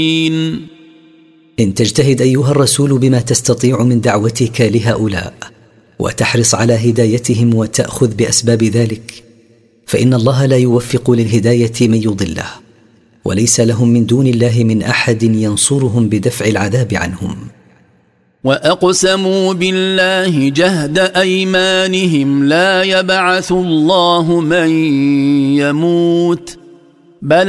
إن تجتهد أيها الرسول بما تستطيع من دعوتك لهؤلاء وتحرص على هدايتهم وتأخذ بأسباب ذلك، فإن الله لا يوفق للهداية من يضله، وليس لهم من دون الله من أحد ينصرهم بدفع العذاب عنهم. وأقسموا بالله جهد أيمانهم لا يبعث الله من يموت بلى